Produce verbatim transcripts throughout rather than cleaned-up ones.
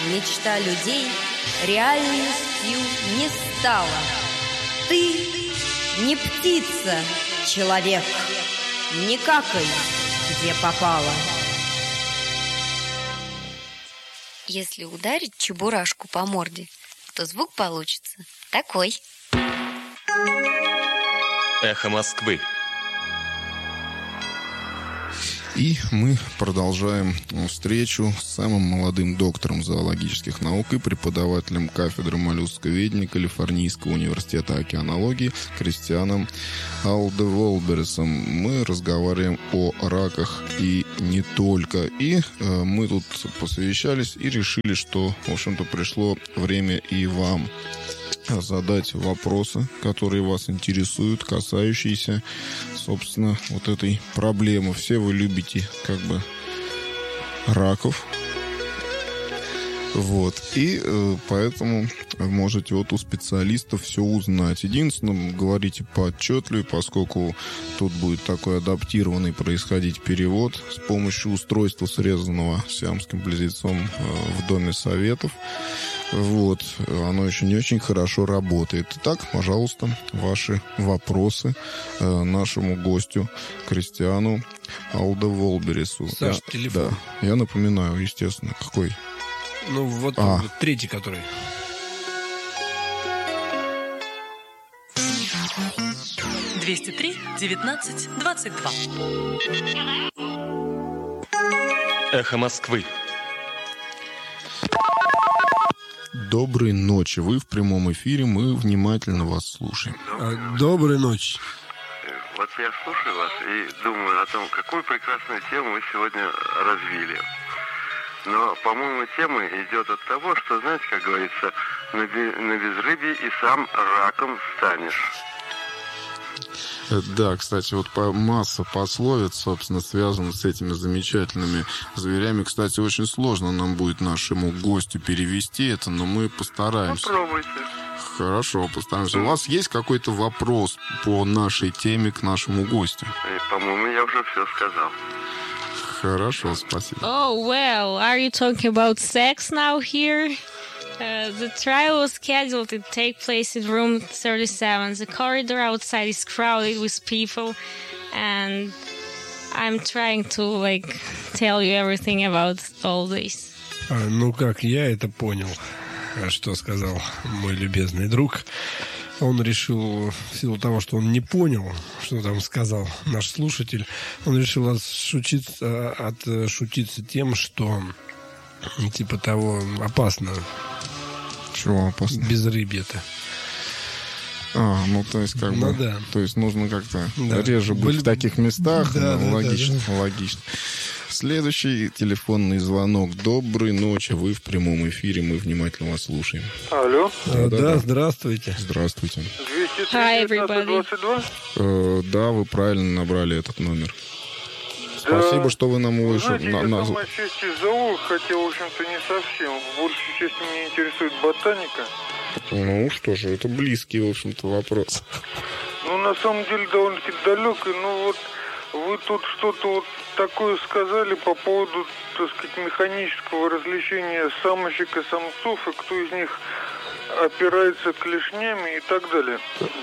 мечта людей реальностью не стала. Ты не птица, человек, не какай, где попало. Если ударить чебурашку по морде, то звук получится такой. Эхо Москвы. И мы продолжаем встречу с самым молодым доктором зоологических наук и преподавателем кафедры моллюсковедения Калифорнийского университета океанологии Кристианом Алдеволбересом. Мы разговариваем о раках и не только. И э, мы тут посовещались и решили, что, в общем-то, пришло время и вам задать вопросы, которые вас интересуют, касающиеся, собственно, вот этой проблемы. Все вы любите, как бы, раков. Вот. И э, поэтому можете вот у специалистов все узнать. Единственное, говорите поотчетливее, поскольку тут будет такой адаптированный происходить перевод с помощью устройства, срезанного сиамским близнецом э, в Доме Советов. Вот. Оно еще не очень хорошо работает. Итак, пожалуйста, ваши вопросы э, нашему гостю Кристиану Алдеволбересу. Саш, я, телефон. Да, я напоминаю, естественно, какой? Ну, вот а. третий, который. двести три девятнадцать двадцать два. Эхо Москвы. Доброй ночи. Вы в прямом эфире. Мы внимательно вас слушаем. Доброй ночи. Вот я слушаю вас и думаю о том, какую прекрасную тему вы сегодня развили. Но, по-моему, тема идет от того, что, знаете, как говорится, на, бе- на безрыбье и сам раком станешь. Да, кстати, вот по, масса пословиц, собственно, связана с этими замечательными зверями. Кстати, очень сложно нам будет нашему гостю перевести это, но мы постараемся. Попробуйте. Хорошо, постараемся. У вас есть какой-то вопрос по нашей теме к нашему гостю? И, по-моему, я уже все сказал. Хорошо, спасибо. Oh, well, are you talking about sex now here? Uh, the trial was scheduled to take place in room thirty-seven. The corridor outside is crowded with people, and I'm trying to, like, tell you everything about all this. А, ну, как я это понял, что сказал мой любезный друг. Он решил, в силу того, что он не понял, что там сказал наш слушатель, он решил отшутиться, отшутиться тем, что типа того опасно. Чего опасно? Безрыбье-то. А, ну то есть как ну, бы, да. то есть нужно как-то да. реже быть Были... в таких местах. Да, ну, да, логично, да, да. логично. Следующий телефонный звонок. Доброй ночи, вы в прямом эфире, мы внимательно вас слушаем. Алло. А, да, да, да, здравствуйте. Здравствуйте. двести Hi, три everybody. двадцать два? Э, да, вы правильно набрали этот номер. Спасибо, что вы нам его еще... Знаете, на- я на- сам отчасти зоолог, хотя, в общем-то, не совсем. В большей части меня интересует ботаника. Ну что же, это близкий, в общем-то, вопрос. Ну, на самом деле, довольно-таки далекий. Ну, вот вы тут что-то вот такое сказали по поводу, так сказать, механического различения самочек и самцов, и кто из них опирается клешнями и так далее.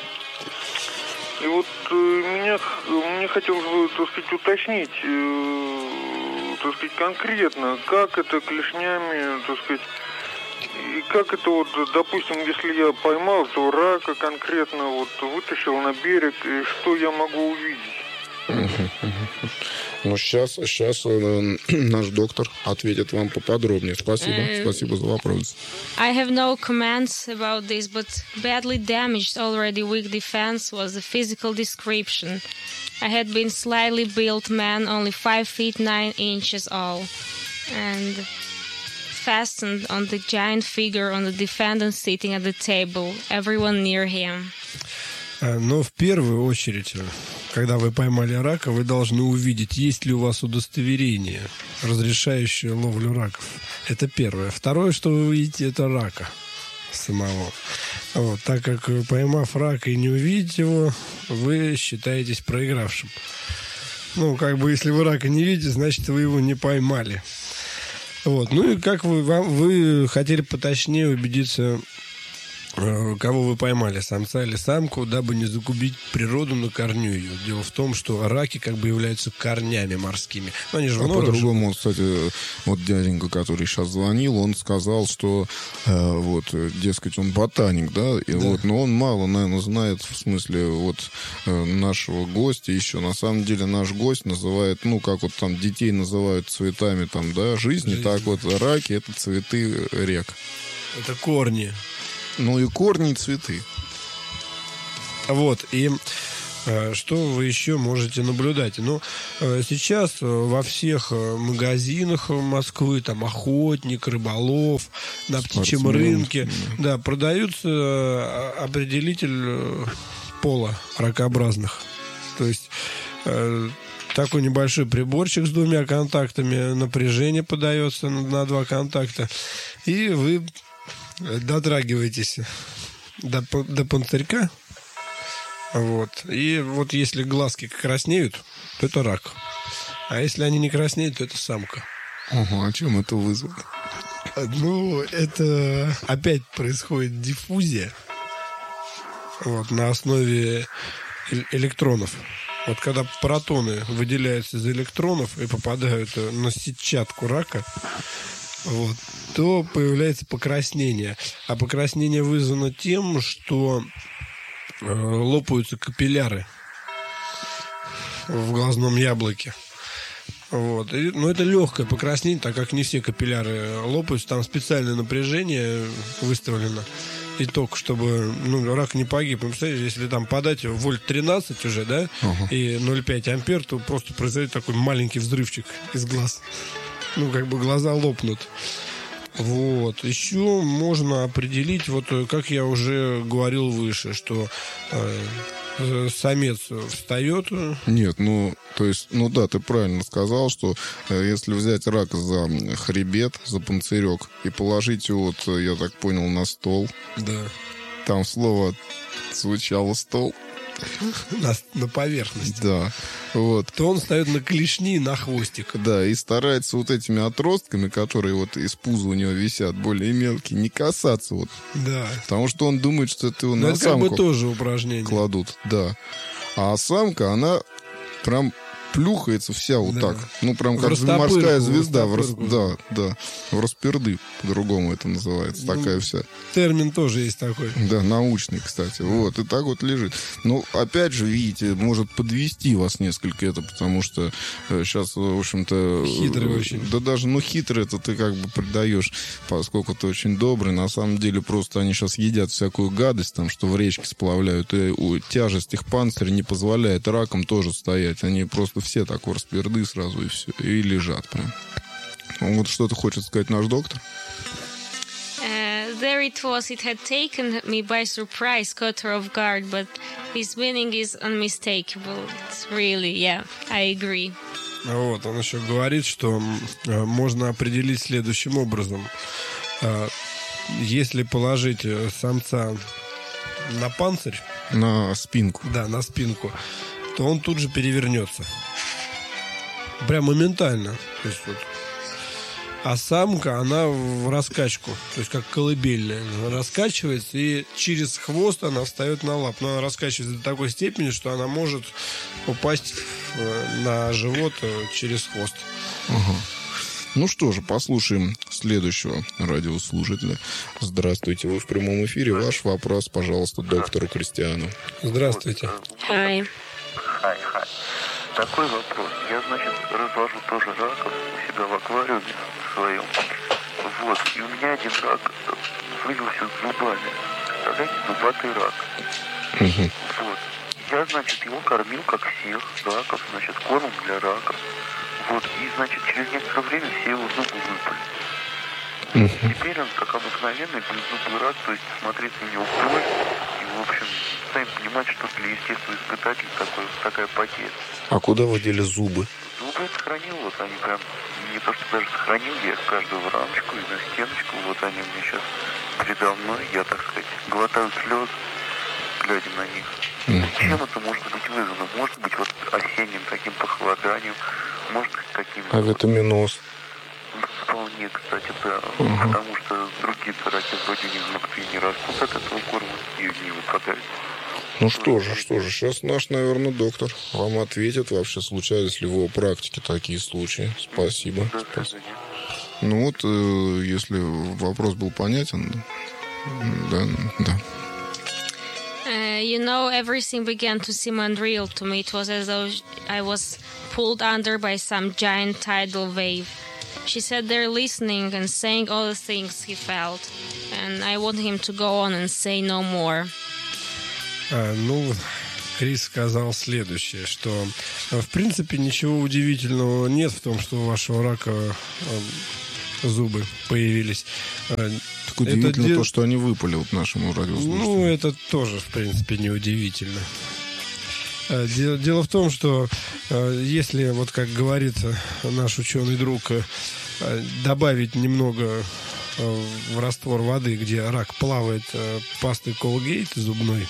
И вот э, меня, мне хотелось бы, так сказать, уточнить, э, так сказать, конкретно, как это клешнями, так сказать, и как это вот, допустим, если я поймал этого рака конкретно, вот, вытащил на берег, и что я могу увидеть? Ну, сейчас, сейчас э, наш доктор ответит вам поподробнее. Спасибо, Э, спасибо за вопрос. I have no comments about this, but badly damaged already weak defense was the physical description. I had been slightly built man, only five feet nine inches all, and fastened on the giant figure on the defendant sitting at the table, everyone near him. Но в первую очередь, когда вы поймали рака, вы должны увидеть, есть ли у вас удостоверение, разрешающее ловлю раков. Это первое. Второе, что вы увидите, это рака самого. Вот, так как, поймав рака и не увидеть его, вы считаетесь проигравшим. Ну, как бы, если вы рака не видите, значит, вы его не поймали. Вот. Ну и как вы, вам, вы хотели поточнее убедиться, кого вы поймали, самца или самку, дабы не загубить природу на корню ее. Дело в том, что раки как бы являются корнями морскими. Но они же а по-другому, кстати, вот дяденька, который сейчас звонил, он сказал, что э, вот, дескать, он ботаник, да, и да. Вот, но он мало, наверное, знает в смысле вот э, нашего гостя еще. На самом деле наш гость называет, ну, как вот там детей называют цветами там, да, жизни, Жизнь. Так вот раки — это цветы рек. Это корни. Ну и корни, и цветы. Вот, и э, что вы еще можете наблюдать? Ну, э, сейчас во всех магазинах Москвы, там, охотник, рыболов, на птичьем Спортсмен. рынке, да, продаются определитель пола ракообразных. То есть э, такой небольшой приборчик с двумя контактами, напряжение подается на, на два контакта, и вы дотрагиваетесь до, до панцирька. Вот. И вот если глазки краснеют, то это рак. А если они не краснеют, то это самка. Ого, а чем это вызвано? Ну, это опять происходит диффузия. Вот, на основе электронов. Вот когда протоны выделяются из электронов и попадают на сетчатку рака, вот, то появляется покраснение. А покраснение вызвано тем, что э, лопаются капилляры в глазном яблоке. Вот. И, ну, это легкое покраснение, так как не все капилляры лопаются. Там специальное напряжение выставлено. И ток, чтобы ну, рак не погиб. Представляете, если там подать вольт тринадцать уже, да, uh-huh. и ноль целых пять десятых ампер, то просто произойдет такой маленький взрывчик из глаз. Ну, как бы глаза лопнут. Вот. Еще можно определить, вот как я уже говорил выше, что э, самец встает. Нет, ну, то есть, ну да, ты правильно сказал, что э, если взять рака за хребет, за панцирек и положить его, вот, я так понял, на стол. Да. Там слово звучало «стол». На, на поверхность. Да. Вот. То он встает на клешни, на хвостик. Да, и старается вот этими отростками, которые вот из пуза у него висят, более мелкие, не касаться вот. Да. Потому что он думает, что это его Но на это самку как бы тоже упражнение. Кладут, да. А самка, она прям плюхается вся вот да. так. Ну, прям как морская звезда. В рас... Да, да. В расперды, по-другому это называется. Ну, такая вся. Термин тоже есть такой. Да, научный, кстати. Вот, и так вот лежит. Ну, опять же, видите, может подвести вас несколько это, потому что сейчас, в общем-то... Хитрый очень. Да даже, ну, хитрый это ты как бы придаешь, поскольку ты очень добрый. На самом деле, просто они сейчас едят всякую гадость, там, что в речке сплавляют, и тяжесть их панциря не позволяет ракам тоже стоять. Они просто все так в расперды сразу и все, и лежат прям. Вот что-то хочет сказать наш доктор. Uh, there it was. It had taken me by surprise, caught her off guard, but his meaning is unmistakable. It's really, yeah, I agree. Вот, он еще говорит, что э, можно определить следующим образом. Э, если положить самца на панцирь... На спинку. Да, на спинку, то он тут же перевернется. Прям моментально. То есть вот. А самка, она в раскачку. То есть как колыбельная. Она раскачивается, и через хвост она встает на лап. Но она раскачивается до такой степени, что она может упасть на живот через хвост. Ага. Ну что же, послушаем следующего радиослушателя. Здравствуйте, вы в прямом эфире. Ваш вопрос, пожалуйста, доктору Кристиану. Здравствуйте. Hi. Хай, хай. Такой вопрос. Я, значит, развожу тоже раков у себя в аквариуме своем. Вот. И у меня один рак вывелся с зубами. Представляете, зубатый рак. Угу. Вот. Я, значит, его кормил, как всех раков, значит, корм для раков. Вот. И, значит, через некоторое время все его зубы выпали. Угу. Теперь он, как обыкновенный, беззубый рак, то есть смотреть на него боль. И, в общем, сами понимаете, что для естественного испытателя такой, такая потеря. А куда вы дели зубы? Зубы я сохранил, вот они прям, не то что даже сохранил, я их каждую в рамочку и на стеночку, вот они у меня сейчас передо мной, я, так сказать, глотаю слезы, глядя на них. Mm-hmm. Чем это может быть вызвано? Может быть, вот осенним таким похолоданием, может быть, каким-то... Авитаминоз. Вполне Нет, кстати, да. Угу. Потому что другие раки вроде не зубцы не растут от этого корма и не выпадают. Ну что же, что же, сейчас наш, наверное, доктор вам ответит. Вообще, случались ли в его практике такие случаи? Спасибо. Да, Спасибо. Ну вот, э, если вопрос был понятен, да, да. Uh, you know, everything began to seem unreal to me. It was as though I was pulled under by some giant tidal wave. She sat there listening and saying all the things he felt. And I wanted him to go on and say no more. А, ну, Крис сказал следующее, что в принципе ничего удивительного нет в том, что у вашего рака зубы появились. Так удивительно это то, что они выпали вот нашему радиослушателю. Ну, это тоже, в принципе, не удивительно. Дело, дело в том, что если, вот как говорит наш ученый друг, добавить немного в раствор воды, где рак плавает, пасты Colgate зубной,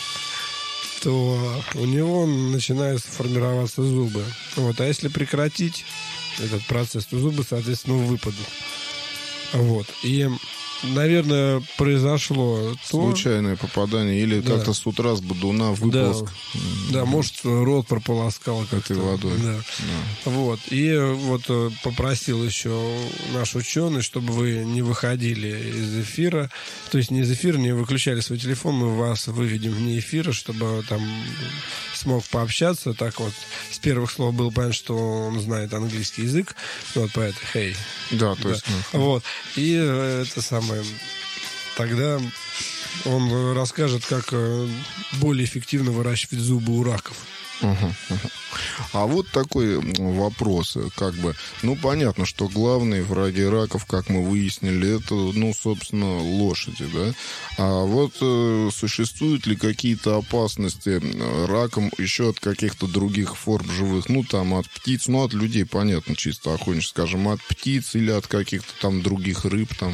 то у него начинают формироваться зубы. Вот. А если прекратить этот процесс, то зубы, соответственно, выпадут. Вот. И, наверное, произошло случайное то... попадание или да. как-то с утра с бодуна выполз. Да, да, может, рот прополоскал как-то. Этой водой. Да. Да. Вот. И вот попросил еще наш ученый, чтобы вы не выходили из эфира. То есть не из эфира, не выключали свой телефон, мы вас выведем вне эфира, чтобы там смог пообщаться. Так вот, с первых слов было понятно, что он знает английский язык. Вот поэтому, hey. Да, то есть. Да. Вот. И это самое. Тогда он расскажет, как более эффективно выращивать зубы у раков. Угу, угу. А вот такой вопрос, как бы, ну, понятно, что главные враги раков, как мы выяснили, это, ну, собственно, лошади, да? А вот э, существуют ли какие-то опасности раком еще от каких-то других форм живых, ну, там, от птиц, ну, от людей, понятно, чисто охотничьи, скажем, от птиц или от каких-то там других рыб, там?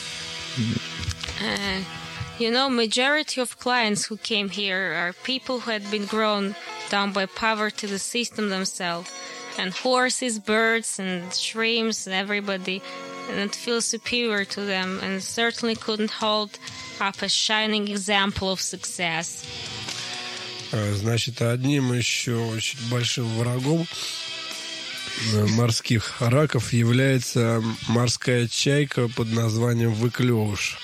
You know, majority of clients who came here are people who had been grown down by poverty the system themselves. And horses, birds, and shrimps, and everybody, and it feels superior to them, and certainly couldn't hold up a shining example of success. Значит, одним еще очень большим врагом морских раков является морская чайка под названием выклевыш.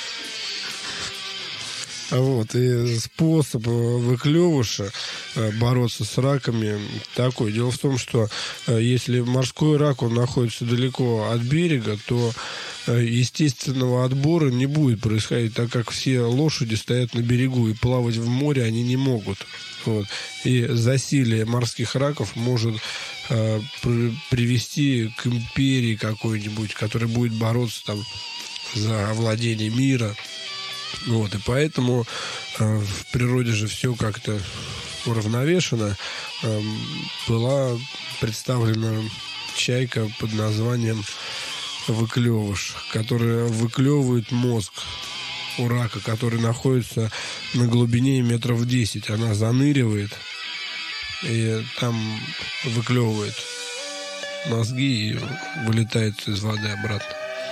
Вот, и способ выклевыша бороться с раками такой. Дело в том, что если морской рак, он находится далеко от берега, то естественного отбора не будет происходить, так как все лошади стоят на берегу, и плавать в море они не могут. Вот. И засилие морских раков может э, при, привести к империи какой-нибудь, которая будет бороться там за овладение мира. Вот, и поэтому э, в природе же все как-то уравновешено. Э, была представлена чайка под названием выклевыш, которая выклевывает мозг у рака, который находится на глубине метров десять. Она заныривает и там выклевывает мозги и вылетает из воды обратно.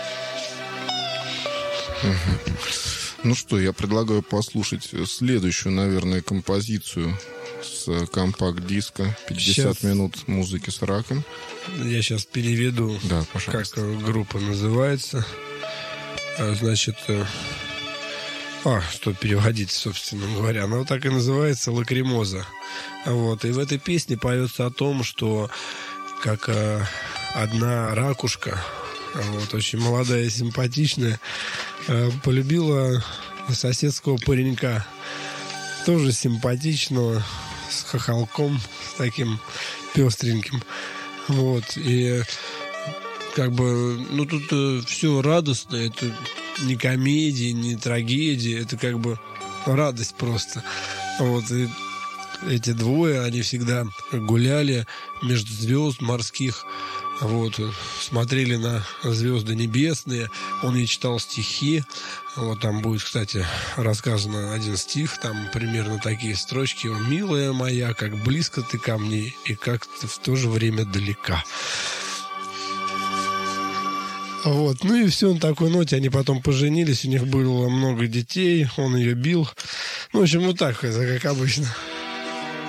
Ну что, я предлагаю послушать следующую, наверное, композицию с компакт-диска. пятьдесят сейчас... минут музыки с раком. Я сейчас переведу, да, как группа называется. Значит, а, что переводить, собственно говоря. Она вот так и называется «Лакримоза». Вот. И в этой песне поется о том, что как одна ракушка, вот, очень молодая и симпатичная, полюбила соседского паренька, тоже симпатичного, с хохолком, с таким пестреньким. Вот. И как бы, ну, тут э, все радостно, это не комедия, не трагедия, это как бы радость просто. Вот. И эти двое, они всегда гуляли между звезд морских, вот, смотрели на звезды небесные, он ей читал стихи. Вот там будет, кстати, рассказано один стих, там примерно такие строчки: «Милая моя, как близко ты ко мне, и как ты в то же время далека». Вот. Ну и все, на такой ноте они потом поженились, у них было много детей, он ее бил. Ну, в общем, вот так, это как обычно.